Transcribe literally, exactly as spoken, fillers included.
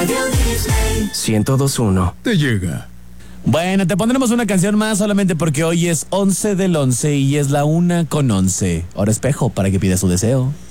Radio Disney ciento dos punto uno. Te llega. Bueno, te pondremos una canción más solamente porque hoy es once del once y es la una con once. Hora espejo para que pidas su deseo.